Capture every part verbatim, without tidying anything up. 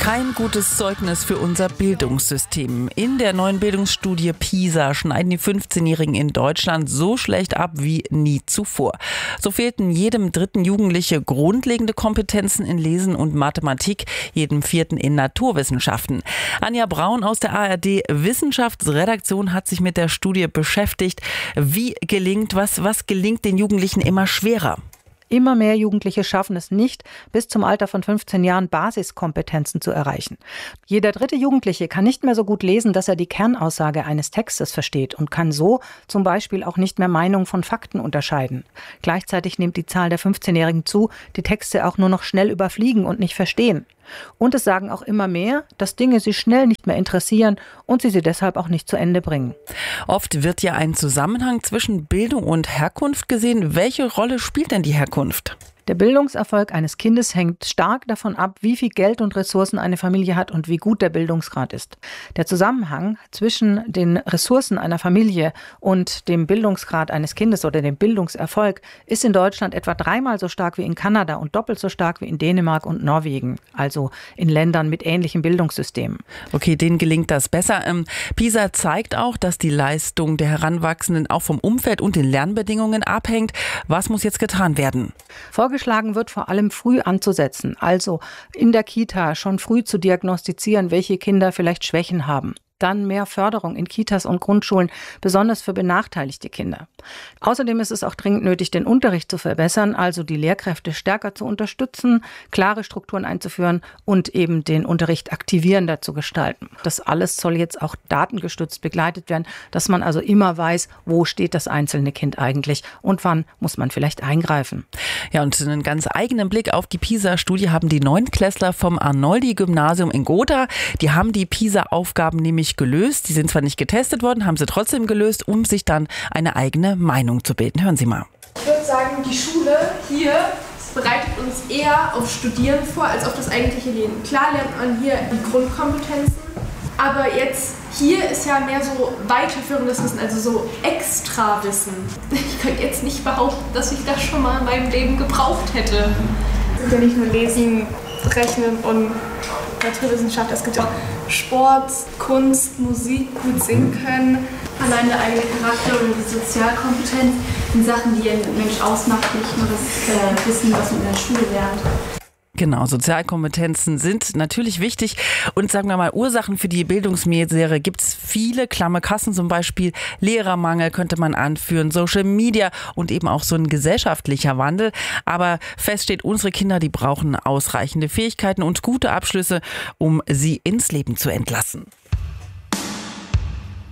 Kein gutes Zeugnis für unser Bildungssystem. In der neuen Bildungsstudie PISA schneiden die fünfzehnjährigen in Deutschland so schlecht ab wie nie zuvor. So fehlten jedem dritten Jugendliche grundlegende Kompetenzen in Lesen und Mathematik, jedem vierten in Naturwissenschaften. Anja Braun aus der A R D Wissenschaftsredaktion hat sich mit der Studie beschäftigt. Wie gelingt was, was gelingt den Jugendlichen immer schwerer? Immer mehr Jugendliche schaffen es nicht, bis zum Alter von fünfzehn Jahren Basiskompetenzen zu erreichen. Jeder dritte Jugendliche kann nicht mehr so gut lesen, dass er die Kernaussage eines Textes versteht und kann so zum Beispiel auch nicht mehr Meinungen von Fakten unterscheiden. Gleichzeitig nimmt die Zahl der fünfzehnjährigen zu, die Texte auch nur noch schnell überfliegen und nicht verstehen. Und es sagen auch immer mehr, dass Dinge sie schnell nicht mehr interessieren und sie sie deshalb auch nicht zu Ende bringen. Oft wird ja ein Zusammenhang zwischen Bildung und Herkunft gesehen. Welche Rolle spielt denn die Herkunft? Der Bildungserfolg eines Kindes hängt stark davon ab, wie viel Geld und Ressourcen eine Familie hat und wie gut der Bildungsgrad ist. Der Zusammenhang zwischen den Ressourcen einer Familie und dem Bildungsgrad eines Kindes oder dem Bildungserfolg ist in Deutschland etwa dreimal so stark wie in Kanada und doppelt so stark wie in Dänemark und Norwegen, also in Ländern mit ähnlichen Bildungssystemen. Okay, denen gelingt das besser. Ähm, PISA zeigt auch, dass die Leistung der Heranwachsenden auch vom Umfeld und den Lernbedingungen abhängt. Was muss jetzt getan werden? Vorgeschlagen wird, vor allem früh anzusetzen, also in der Kita schon früh zu diagnostizieren, welche Kinder vielleicht Schwächen haben. Dann mehr Förderung in Kitas und Grundschulen, besonders für benachteiligte Kinder. Außerdem ist es auch dringend nötig, den Unterricht zu verbessern, also die Lehrkräfte stärker zu unterstützen, klare Strukturen einzuführen und eben den Unterricht aktivierender zu gestalten. Das alles soll jetzt auch datengestützt begleitet werden, dass man also immer weiß, wo steht das einzelne Kind eigentlich und wann muss man vielleicht eingreifen. Ja, und einen ganz eigenen Blick auf die PISA-Studie haben die Neunklässler vom Arnoldi-Gymnasium in Gotha. Die haben die PISA-Aufgaben nämlich gelöst. Die sind zwar nicht getestet worden, haben sie trotzdem gelöst, um sich dann eine eigene Meinung zu bilden. Hören Sie mal. Ich würde sagen, die Schule hier bereitet uns eher auf Studieren vor, als auf das eigentliche Leben. Klar lernt man hier die Grundkompetenzen, aber jetzt hier ist ja mehr so weiterführendes Wissen, also so Extrawissen. Ich könnte jetzt nicht behaupten, dass ich das schon mal in meinem Leben gebraucht hätte. Es sind ja nicht nur Lesen, Rechnen und Naturwissenschaft, es gibt auch Sport, Kunst, Musik, gut singen können. Allein der eigene Charakter oder die Sozialkompetenz sind Sachen, die ein Mensch ausmacht, nicht nur das äh, Wissen, was man in der Schule lernt. Genau, Sozialkompetenzen sind natürlich wichtig und sagen wir mal, Ursachen für die Bildungsmisere gibt es viele. Klamme Kassen zum Beispiel, Lehrermangel könnte man anführen, Social Media und eben auch so ein gesellschaftlicher Wandel. Aber fest steht, unsere Kinder, die brauchen ausreichende Fähigkeiten und gute Abschlüsse, um sie ins Leben zu entlassen.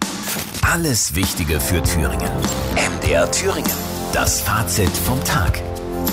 Alles Wichtige für Thüringen. M D R Thüringen. Das Fazit vom Tag.